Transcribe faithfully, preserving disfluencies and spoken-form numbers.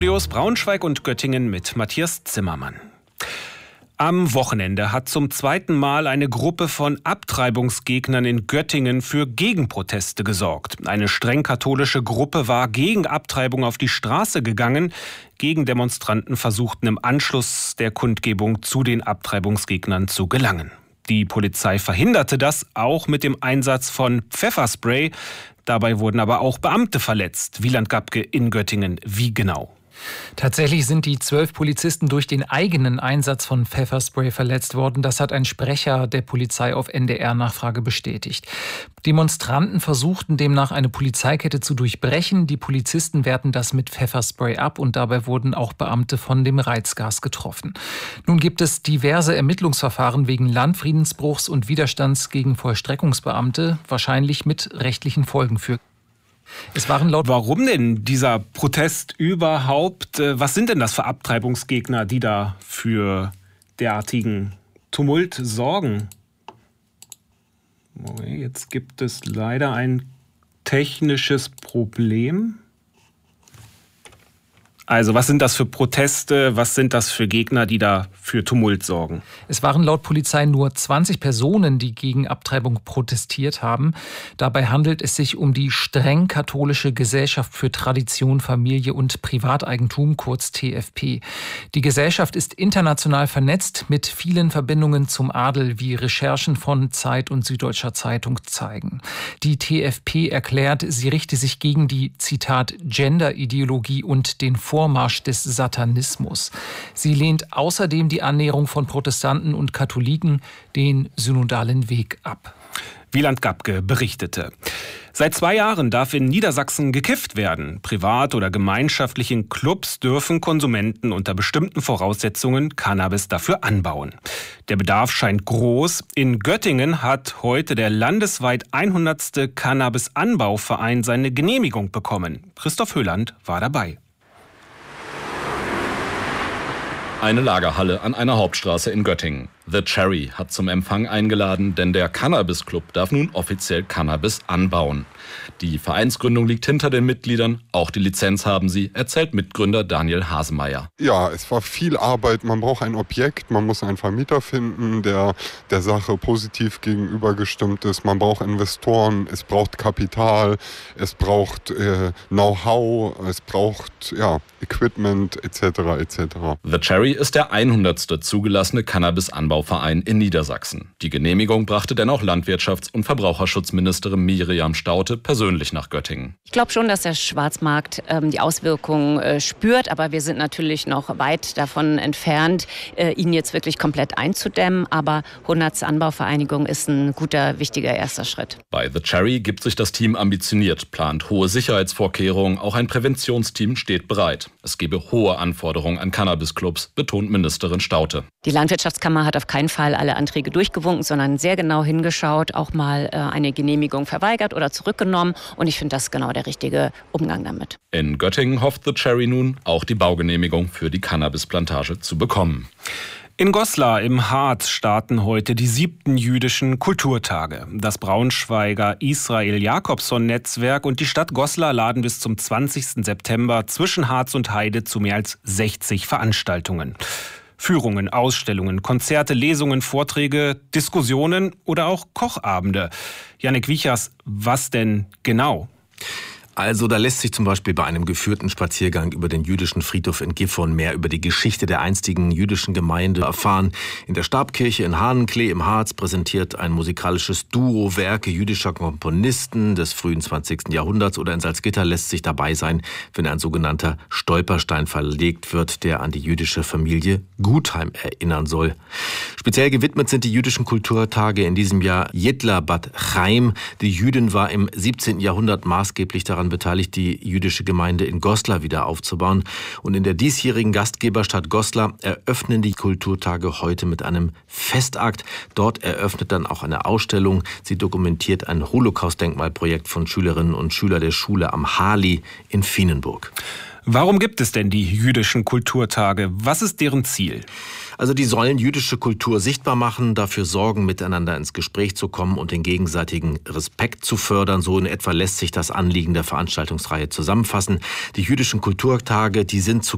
Studios Braunschweig und Göttingen mit Matthias Zimmermann. Am Wochenende hat zum zweiten Mal eine Gruppe von Abtreibungsgegnern in Göttingen für Gegenproteste gesorgt. Eine streng katholische Gruppe war gegen Abtreibung auf die Straße gegangen. Gegendemonstranten versuchten im Anschluss der Kundgebung zu den Abtreibungsgegnern zu gelangen. Die Polizei verhinderte das auch mit dem Einsatz von Pfefferspray. Dabei wurden aber auch Beamte verletzt. Wieland Gabke in Göttingen. Wie genau? Tatsächlich sind die zwölf Polizisten durch den eigenen Einsatz von Pfefferspray verletzt worden. Das hat ein Sprecher der Polizei auf N D R-Nachfrage bestätigt. Demonstranten versuchten demnach eine Polizeikette zu durchbrechen. Die Polizisten wehrten das mit Pfefferspray ab und dabei wurden auch Beamte von dem Reizgas getroffen. Nun gibt es diverse Ermittlungsverfahren wegen Landfriedensbruchs und Widerstands gegen Vollstreckungsbeamte, wahrscheinlich mit rechtlichen Folgen für. Es waren laut Warum denn dieser Protest überhaupt? Was sind denn das für Abtreibungsgegner, die da für derartigen Tumult sorgen? Jetzt gibt es leider ein technisches Problem. Also was sind das für Proteste, was sind das für Gegner, die da für Tumult sorgen? Es waren laut Polizei nur zwanzig Personen, die gegen Abtreibung protestiert haben. Dabei handelt es sich um die streng katholische Gesellschaft für Tradition, Familie und Privateigentum, kurz T F P. Die Gesellschaft ist international vernetzt mit vielen Verbindungen zum Adel, wie Recherchen von Zeit und Süddeutscher Zeitung zeigen. Die T F P erklärt, sie richte sich gegen die, Zitat, Gender-Ideologie und den Vormarsch des Satanismus. Sie lehnt außerdem die Annäherung von Protestanten und Katholiken den synodalen Weg ab. Wieland Gabke berichtete. Seit zwei Jahren darf in Niedersachsen gekifft werden. Privat oder gemeinschaftlich in Clubs dürfen Konsumenten unter bestimmten Voraussetzungen Cannabis dafür anbauen. Der Bedarf scheint groß. In Göttingen hat heute der landesweit hundertste Cannabis-Anbauverein seine Genehmigung bekommen. Christoph Höhland war dabei. Eine Lagerhalle an einer Hauptstraße in Göttingen. The Cherry hat zum Empfang eingeladen, denn der Cannabis Club darf nun offiziell Cannabis anbauen. Die Vereinsgründung liegt hinter den Mitgliedern, auch die Lizenz haben sie, erzählt Mitgründer Daniel Hasemeyer. Ja, es war viel Arbeit, man braucht ein Objekt, man muss einen Vermieter finden, der der Sache positiv gegenübergestimmt ist. Man braucht Investoren, es braucht Kapital, es braucht äh, Know-how, es braucht ja, Equipment et cetera et cetera. The Cherry ist der hundertste zugelassene Cannabis-Anbauverein in Niedersachsen. Die Genehmigung brachte dennoch Landwirtschafts- und Verbraucherschutzministerin Miriam Staudte persönlich nach Göttingen. Ich glaube schon, dass der Schwarzmarkt ähm, die Auswirkungen äh, spürt, aber wir sind natürlich noch weit davon entfernt, äh, ihn jetzt wirklich komplett einzudämmen. Aber hundertste Anbauvereinigung ist ein guter, wichtiger erster Schritt. Bei The Cherry gibt sich das Team ambitioniert, plant hohe Sicherheitsvorkehrungen, auch ein Präventionsteam steht bereit. Es gebe hohe Anforderungen an Cannabis-Clubs, betont Ministerin Staudte. Die Landwirtschaftskammer hat auf keinen Fall alle Anträge durchgewunken, sondern sehr genau hingeschaut, auch mal äh, eine Genehmigung verweigert oder zurückgenommen. Und ich finde das genau der richtige Umgang damit. In Göttingen hofft The Cherry nun, auch die Baugenehmigung für die Cannabisplantage zu bekommen. In Goslar im Harz starten heute die siebten jüdischen Kulturtage. Das Braunschweiger Israel-Jakobson-Netzwerk und die Stadt Goslar laden bis zum zwanzigsten September zwischen Harz und Heide zu mehr als sechzig Veranstaltungen. Führungen, Ausstellungen, Konzerte, Lesungen, Vorträge, Diskussionen oder auch Kochabende. Jannik Wiechers, was denn genau? Also da lässt sich zum Beispiel bei einem geführten Spaziergang über den jüdischen Friedhof in Gifhorn mehr über die Geschichte der einstigen jüdischen Gemeinde erfahren. In der Stabkirche in Hahnenklee im Harz präsentiert ein musikalisches Duo Werke jüdischer Komponisten des frühen zwanzigsten Jahrhunderts. Oder in Salzgitter lässt sich dabei sein, wenn ein sogenannter Stolperstein verlegt wird, der an die jüdische Familie Gutheim erinnern soll. Speziell gewidmet sind die jüdischen Kulturtage in diesem Jahr Jedler Bat Chaim. Die Jüdin war im siebzehnten Jahrhundert maßgeblich daran beteiligt, die jüdische Gemeinde in Goslar wieder aufzubauen. Und in der diesjährigen Gastgeberstadt Goslar eröffnen die Kulturtage heute mit einem Festakt. Dort eröffnet dann auch eine Ausstellung. Sie dokumentiert ein Holocaust-Denkmalprojekt von Schülerinnen und Schülern der Schule am Harli in Vienenburg. Warum gibt es denn die jüdischen Kulturtage? Was ist deren Ziel? Also die sollen jüdische Kultur sichtbar machen, dafür sorgen, miteinander ins Gespräch zu kommen und den gegenseitigen Respekt zu fördern. So in etwa lässt sich das Anliegen der Veranstaltungsreihe zusammenfassen. Die jüdischen Kulturtage, die sind zu